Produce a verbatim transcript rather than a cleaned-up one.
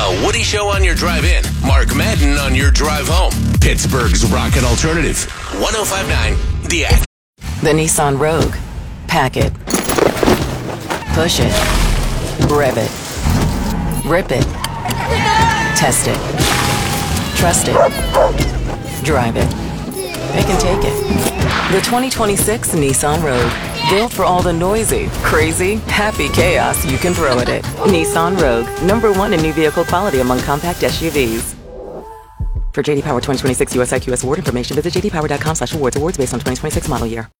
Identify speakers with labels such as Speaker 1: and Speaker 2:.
Speaker 1: The Woody Show on your drive in. Mark Madden on your drive home. Pittsburgh's Rocket Alternative. one oh five point nine The Act.
Speaker 2: The Nissan Rogue. Pack it. Push it. Rev it. Rip it. Test it. Trust it. Drive it. They can take it. The twenty twenty-six Nissan Rogue. Built for all the noisy, crazy, happy chaos you can throw at it. Nissan Rogue. Number one in new vehicle quality among compact S U Vs. For J D Power twenty twenty-six U S I Q S award information, visit j d power dot com slash awards. Awards based on twenty twenty-six model year.